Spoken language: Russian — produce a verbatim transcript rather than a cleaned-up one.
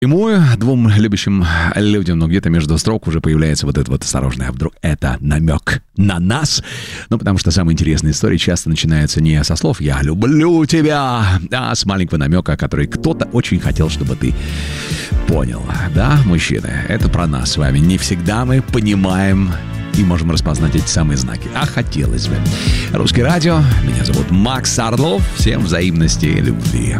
Прямую двум любящим людям, но где-то между строк уже появляется вот это вот осторожное, а вдруг это намек на нас? Ну, потому что самые интересные истории часто начинаются не со слов «я люблю тебя», а с маленького намека, который кто-то очень хотел, чтобы ты понял. Да, мужчины, это про нас с вами. Не всегда мы понимаем и можем распознать эти самые знаки, а хотелось бы. Русское радио, меня зовут Макс Орлов. Всем взаимности и любви.